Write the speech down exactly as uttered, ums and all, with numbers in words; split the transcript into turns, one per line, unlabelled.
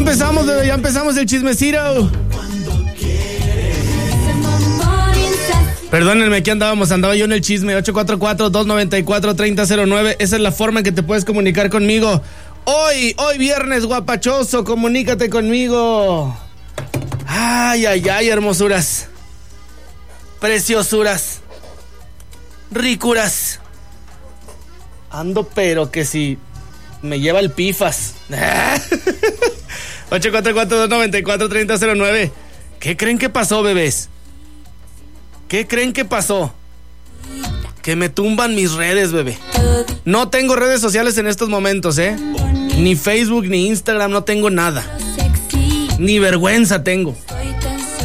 empezamos, bebé, ya empezamos el chismecito. Perdónenme, aquí andábamos, andaba yo en el chisme. Ocho cuatro cuatro, dos nueve cuatro, tres cero cero nueve. Esa es la forma en que te puedes comunicar conmigo. Hoy, hoy viernes guapachoso, comunícate conmigo. Ay, ay, ay, hermosuras, preciosuras, ricuras. Ando pero que si me lleva el pifas. Ocho cuatro cuatro, dos nueve cuatro, tres cero cero nueve. ¿Qué creen que pasó, bebés? ¿Qué creen que pasó? Que me tumban mis redes, bebé. No tengo redes sociales en estos momentos, ¿eh? Ni Facebook, ni Instagram, no tengo nada. Ni vergüenza tengo.